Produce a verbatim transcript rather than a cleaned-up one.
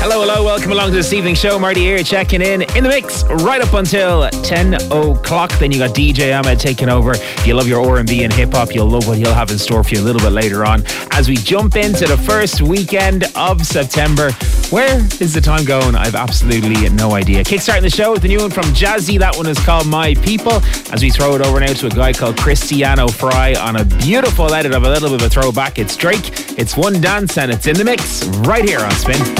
Hello, hello, welcome along to this evening's show. Marty here, checking in, in the mix, right up until ten o'clock. Then you got D J Ahmed taking over. If you love your R and B and hip-hop, you'll love what he'll have in store for you a little bit later on. As we jump into the first weekend of September, where is the time going? I've absolutely no idea. Kickstarting the show with the new one from Jazzy. That one is called My People. As we throw it over now to a guy called Cristiano Fry on a beautiful edit of a little bit of a throwback. It's Drake, it's One Dance, and it's in the mix right here on Spin.